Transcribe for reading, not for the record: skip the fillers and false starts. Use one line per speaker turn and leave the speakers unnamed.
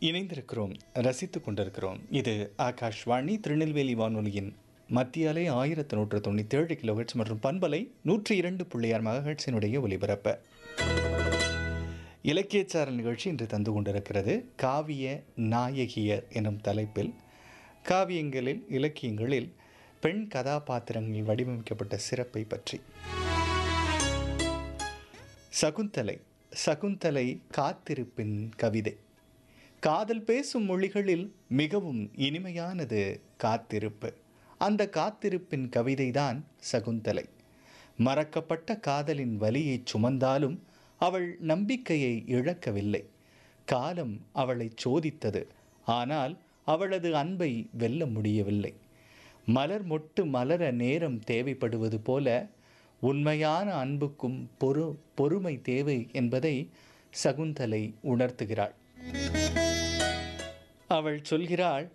இணைந்திருக்கிறோம், ரசித்துக் கொண்டிருக்கிறோம். இது ஆகாஷ்வாணி திருநெல்வேலி வானொலியின் மத்திய அலை 1197 கிலோஹெர்ட்ஸ் மற்றும் பண்பலை 102.6 மெகாஹெர்ட்ஸினுடைய ஒலிபரப்பு. இலக்கியச்சாரல் நிகழ்ச்சி இன்று தந்து கொண்டிருக்கிறது. காவிய நாயகியர் எனும் தலைப்பில் காவியங்களில் இலக்கியங்களில் பெண் கதாபாத்திரங்கள் வடிவமைக்கப்பட்ட சிறப்பை பற்றி. சகுந்தலை காத்திருப்பின் கவிதை. காதல் பேசும் மொழிகளில் மிகவும் இனிமையானது காத்திருப்பு. அந்த காத்திருப்பின் கவிதைதான் சகுந்தலை. மறக்கப்பட்ட காதலின் வலியை சுமந்தாலும் அவள் நம்பிக்கையை இழக்கவில்லை. காலம் அவளை சோதித்தது, ஆனால் அவளது அன்பை வெல்ல முடியவில்லை. மலர் மொட்டு மலர நேரம் தேவைப்படுவது போல உண்மையான அன்புக்கும் பொறுமை தேவை என்பதை சகுந்தலை உணர்த்துகிறாள். அவள் சொல்கிறாள்,